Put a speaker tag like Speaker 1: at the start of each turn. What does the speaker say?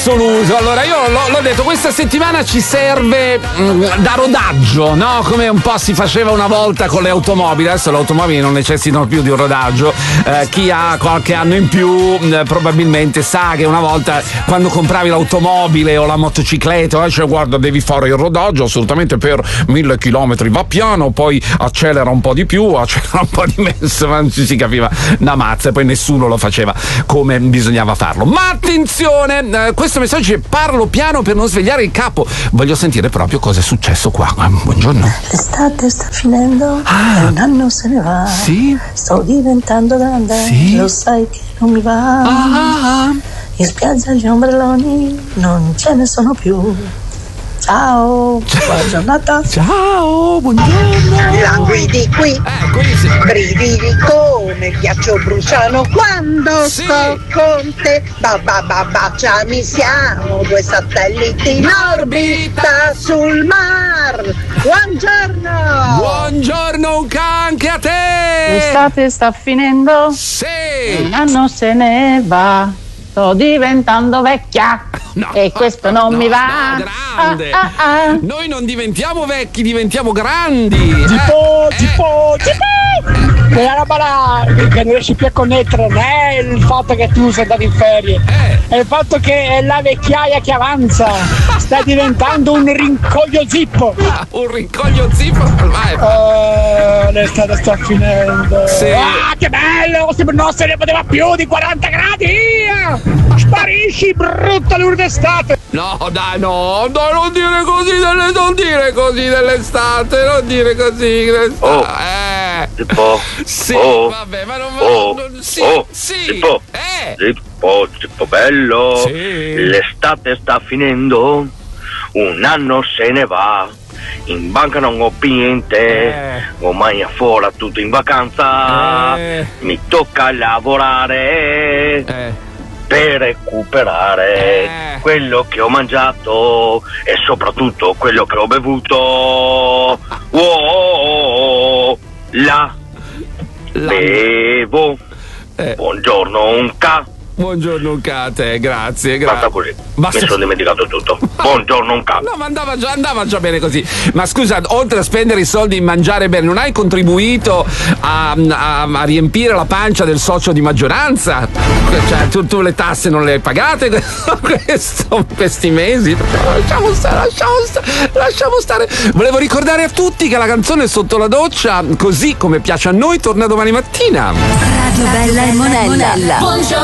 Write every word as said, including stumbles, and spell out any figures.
Speaker 1: assoluto. Allora io l'ho, l'ho detto, questa settimana ci serve mh, da rodaggio, no? Come un po' si faceva una volta con le automobili. Adesso le automobili non necessitano più di un rodaggio. Eh, chi ha qualche anno in più mh, probabilmente sa che una volta quando compravi l'automobile o la motocicletta, eh, cioè guarda, devi fare il rodaggio assolutamente per mille chilometri, va piano, poi accelera un po' di più, accelera un po' di meno, ma non ci si capiva una mazza, e poi nessuno lo faceva come bisognava farlo. Ma attenzione, eh, questo messaggio è: parlo piano per non svegliare il capo. Voglio sentire proprio cosa è successo qua. Eh, buongiorno.
Speaker 2: L'estate sta finendo,
Speaker 1: Ah.
Speaker 2: e un anno se ne va.
Speaker 1: Sì?
Speaker 2: Sto diventando grande,
Speaker 1: Sì?
Speaker 2: lo sai che non mi va.
Speaker 1: Ah.
Speaker 2: In spiaggia gli ombrelloni non ce ne sono più. Ciao, buona giornata.
Speaker 1: Ciao, buongiorno.
Speaker 3: Langui di qui,
Speaker 1: Eh, qui sì.
Speaker 3: brividi come ghiaccio bruciano quando
Speaker 1: Sì.
Speaker 3: sto con te. Ba ba ba baciami, siamo due satelliti in orbita sul mar. Buongiorno.
Speaker 1: Buongiorno un ca anche a te.
Speaker 4: L'estate sta finendo,
Speaker 1: Sì.
Speaker 4: un anno se ne va. Sto diventando vecchia
Speaker 1: No,
Speaker 4: e questo non
Speaker 1: no,
Speaker 4: mi va.
Speaker 1: no, grande.
Speaker 4: Ah, ah, ah.
Speaker 1: Noi non diventiamo vecchi, diventiamo grandi.
Speaker 5: Tipo,
Speaker 1: Eh,
Speaker 5: tipo, tipo, quella roba là che non riesci più a connettere non è il fatto che tu sei andato in ferie,
Speaker 1: Eh.
Speaker 5: è il fatto che è la vecchiaia che avanza, sta diventando un rincoglio zippo.
Speaker 1: eh, un rincoglio zippo. Vai.
Speaker 5: Oh, l'estate sta finendo.
Speaker 1: Sì.
Speaker 5: Ah, che bello! Non se ne poteva più di quaranta gradi! Via! Sparisci, brutta lur d'estate!
Speaker 1: No, dai, no, dai, non dire così delle, non dire così dell'estate, non dire così.
Speaker 6: Oh.
Speaker 1: Eh.
Speaker 6: Zippo.
Speaker 1: Sì,
Speaker 6: Oh.
Speaker 1: vabbè, ma non va.
Speaker 6: Oh.
Speaker 1: non- sì,
Speaker 6: Oh.
Speaker 1: sì.
Speaker 6: Zippo.
Speaker 1: Eh.
Speaker 6: Zippo, Zippo bello.
Speaker 1: Sì.
Speaker 6: L'estate sta finendo, un anno se ne va. In banca non ho più niente,
Speaker 1: Eh.
Speaker 6: ormai a fuori tutto in vacanza.
Speaker 1: Eh.
Speaker 6: Mi tocca lavorare
Speaker 1: Eh.
Speaker 6: per recuperare
Speaker 1: Eh.
Speaker 6: quello che ho mangiato e soprattutto quello che ho bevuto. Oh, la
Speaker 1: La-
Speaker 6: bevo.
Speaker 1: Eh.
Speaker 6: Buongiorno un ca.
Speaker 1: Buongiorno un ca a te, grazie,
Speaker 6: Basta
Speaker 1: grazie.
Speaker 6: così.
Speaker 1: Basta-
Speaker 6: Mi sono dimenticato tutto. Buongiorno un ca.
Speaker 1: No, ma andava già, andava già bene così. Ma scusa, oltre a spendere i soldi in mangiare bene, non hai contribuito a, a- a riempire la pancia del socio di maggioranza? Cioè, tu, tu le tasse non le hai pagate questo, questi mesi? Lasciamo stare, lasciamo stare, lasciamo stare. Volevo ricordare a tutti che la canzone Sotto la doccia, così come piace a noi, torna domani mattina.
Speaker 7: Radio Bella e Monella.
Speaker 8: Buongiorno